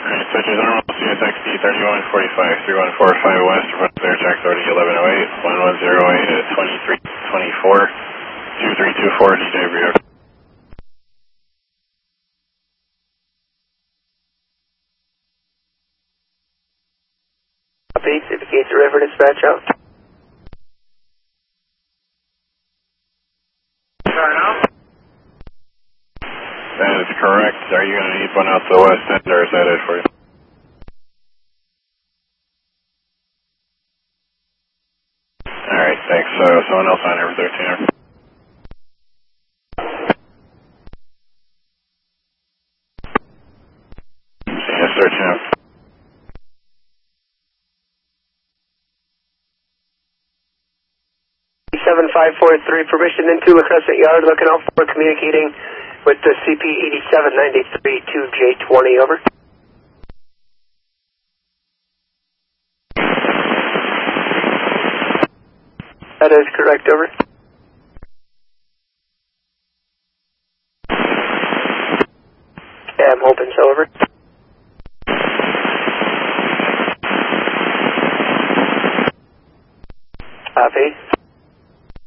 Alright, switches normal, CSXD 3145, 3145 west, front clear, track 30, 1108, 1108 at 2324, 2324, DJ Brio. Copy, indicate the river dispatch out. That is correct. Are you going to need one out the west end, or is that it for you? Alright, thanks. Someone else on over 13. Yeah, searching up. 7543, permission into La Crescent Yard, looking out for communicating with the CP 8793 2J20, over. That is correct, over. Yeah, I'm hoping so, over. Copy.